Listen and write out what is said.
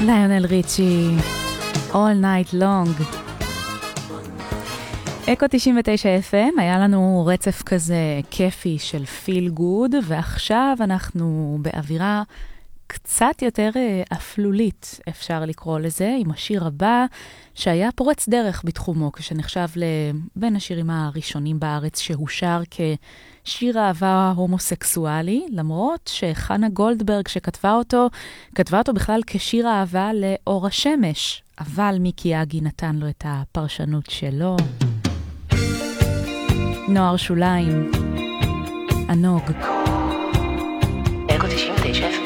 ליונל ריצ'י, All Night Long. אקו 99 FM, היה לנו רצף כזה כיפי של פיל גוד, ועכשיו אנחנו באווירה קצת יותר אפלולית, אפשר לקרוא לזה, עם השיר הבא, שהיה פורץ דרך בתחומו, כשנחשב בין השירים הראשונים בארץ, שהוא שר כשיר אהבה הומוסקסואלי, למרות שחנה גולדברג שכתבה אותו, כתבה אותו בכלל כשיר אהבה לאור השמש, אבל מיקי אגי נתן לו את הפרשנות שלו. נוער שוליים, ענוג. אקו 99 FM.